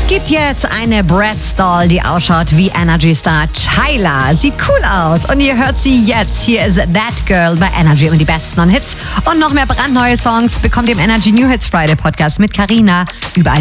gibt jetzt eine Bratz-Doll, die ausschaut wie Energy-Star Tyla. Sieht cool aus und ihr hört sie jetzt. Hier ist That Girl bei Energy und die besten an Hits. Und noch mehr brandneue Songs bekommt ihr im Energy New Hits Friday Podcast mit Carina überall.